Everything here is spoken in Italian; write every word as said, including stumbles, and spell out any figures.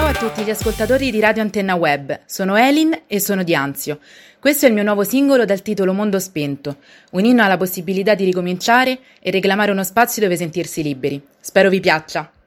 a tutti gli ascoltatori di Radio Antenna Web, sono Elin e sono di Anzio. Questo è il mio nuovo singolo dal titolo Mondo Spento, un inno alla possibilità di ricominciare e reclamare uno spazio dove sentirsi liberi. Spero vi piaccia.